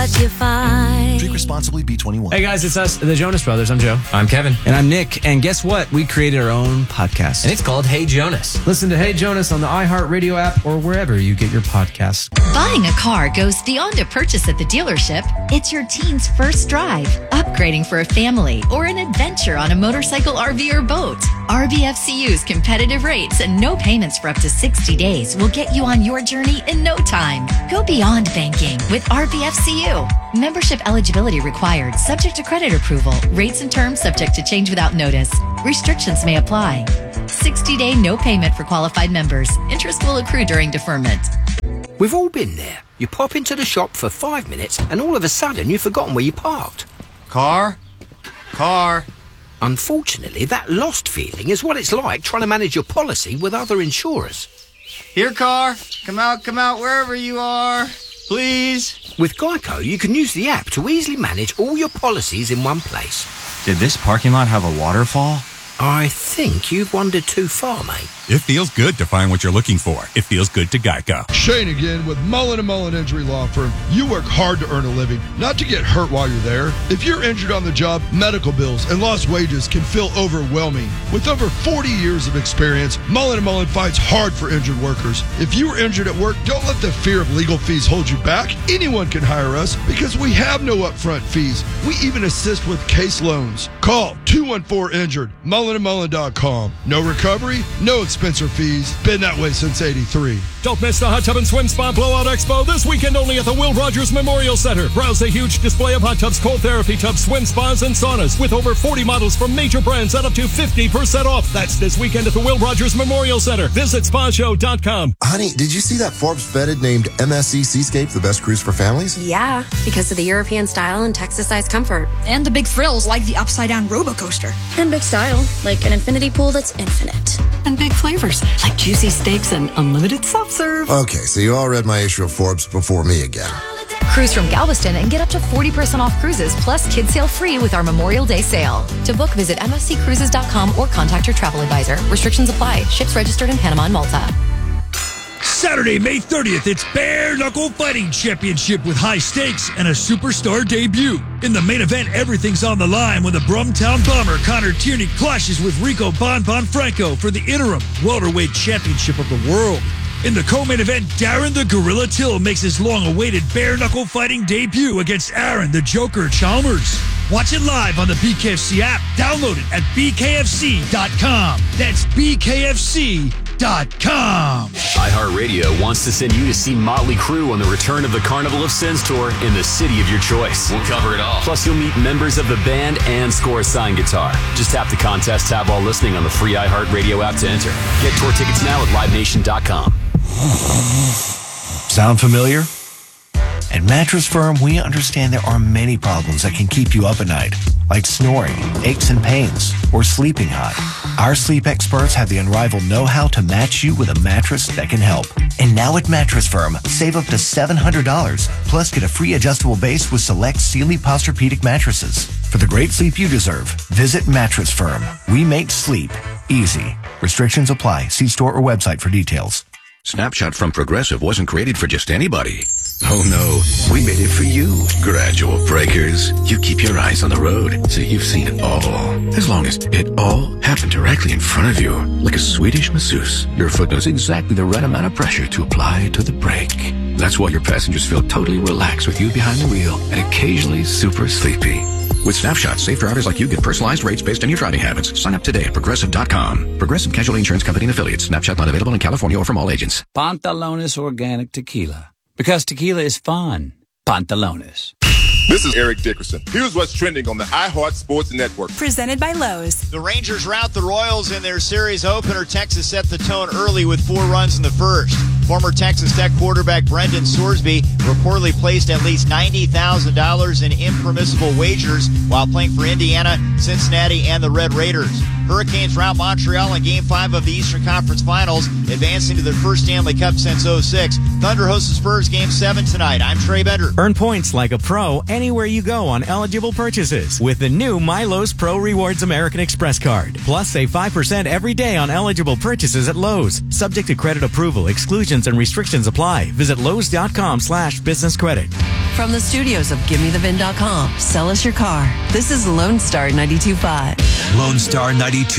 what you find. Drink responsibly, B21. Hey guys, it's us, the Jonas Brothers. I'm Joe. I'm Kevin. And I'm Nick. And guess what? We created our own podcast. And it's called Hey Jonas. Listen to Hey Jonas on the iHeartRadio app or wherever you get your podcasts. Buying a car goes beyond a purchase at the dealership. It's your teen's first drive, upgrading for a family, or an adventure on a motorcycle, RV, or boat. RBFCU's competitive rates and no payments for up to 60 days will get you on your journey in no time. Go beyond banking with RBFCU. Membership eligibility required, subject to credit approval. Rates and terms subject to change without notice. Restrictions may apply. 60-day no payment for qualified members. Interest will accrue during deferment. We've all been there. You pop into the shop for 5 minutes and all of a sudden you've forgotten where you parked. Car. Unfortunately, that lost feeling is what it's like trying to manage your policy with other insurers. Here, car. Come out, wherever you are. Please. With Geico, you can use the app to easily manage all your policies in one place. Did this parking lot have a waterfall? I think you've wandered too far, mate. It feels good to find what you're looking for. It feels good to Geico. Shane again with Mullen & Mullen Injury Law Firm. You work hard to earn a living, not to get hurt while you're there. If you're injured on the job, medical bills and lost wages can feel overwhelming. With over 40 years of experience, Mullen & Mullen fights hard for injured workers. If you were injured at work, don't let the fear of legal fees hold you back. Anyone can hire us because we have no upfront fees. We even assist with case loans. Call 214-INJURED, mullenandmullen.com. No recovery, no expense or fees. Been that way since '83. Don't miss the Hot Tub and Swim Spa Blowout Expo this weekend only at the Will Rogers Memorial Center. Browse a huge display of hot tubs, cold therapy tubs, swim spas, and saunas with over 40 models from major brands at up to 50% off. That's this weekend at the Will Rogers Memorial Center. Visit spashow.com. Honey, did you see that Forbes vetted named MSC Seascape the best cruise for families? Yeah, because of the European style and Texas-sized comfort. And the big thrills like the upside-down roller coaster. And big style, like an infinity pool that's infinite. And big flavors, like juicy steaks and unlimited soft serve. Okay, so you all read my issue of Forbes before me again. Cruise from Galveston and get up to 40% off cruises plus kids sail free with our Memorial Day sale. To book, visit msccruises.com or contact your travel advisor. Restrictions apply. Ships registered in Panama and Malta. Saturday, May 30th, it's Bare Knuckle Fighting Championship with high stakes and a superstar debut. In the main event, everything's on the line when the Brumtown Bomber Connor Tierney clashes with Rico Bonbon Franco for the interim welterweight championship of the world. In the co-main event, Darren the Gorilla Till makes his long-awaited Bare Knuckle Fighting debut against Aaron the Joker Chalmers. Watch it live on the BKFC app. Download it at bkfc.com. That's bkfc.com. iHeartRadio wants to send you to see Motley Crue on the return of the Carnival of Sins tour in the city of your choice. We'll cover it all. Plus, you'll meet members of the band and score a signed guitar. Just tap the contest tab while listening on the free iHeartRadio app to enter. Get tour tickets now at livenation.com. Sound familiar? At Mattress Firm, we understand there are many problems that can keep you up at night, like snoring, aches and pains, or sleeping hot. Our sleep experts have the unrivaled know-how to match you with a mattress that can help. And now at Mattress Firm, save up to $700, plus get a free adjustable base with select Sealy Posturepedic mattresses. For the great sleep you deserve, visit Mattress Firm. We make sleep easy. Restrictions apply. See store or website for details. Snapshot from Progressive wasn't created for just anybody. Oh no, we made it for you. Gradual breakers. You keep your eyes on the road, so you've seen it all. As long as it all happened directly in front of you, like a Swedish masseuse, your foot knows exactly the right amount of pressure to apply to the brake. That's why your passengers feel totally relaxed with you behind the wheel and occasionally super sleepy. With Snapshot, safe drivers like you get personalized rates based on your driving habits. Sign up today at Progressive.com. Progressive Casualty Insurance Company and Affiliates. Snapshot not available in California or from all agents. Pantalones Organic Tequila. Because tequila is fun. Pantalones. This is Eric Dickerson. Here's what's trending on the iHeart Sports Network. Presented by Lowe's. The Rangers rout the Royals in their series opener. Texas set the tone early with 4 runs in the first. Former Texas Tech quarterback Brendan Sorsby reportedly placed at least $90,000 in impermissible wagers while playing for Indiana, Cincinnati, and the Red Raiders. Hurricanes rout Montreal in Game 5 of the Eastern Conference Finals, advancing to their first Stanley Cup since '06. Thunder hosts the Spurs Game 7 tonight. I'm Trey Bender. Earn points like a pro anywhere you go on eligible purchases with the new MyLowe's Pro Rewards American Express card. Plus, save 5% every day on eligible purchases at Lowe's. Subject to credit approval, exclusions and restrictions apply. Visit Lowe's.com/business credit. From the studios of GimmeTheVin.com, sell us your car. This is Lone Star 92.5. Lone Star 92.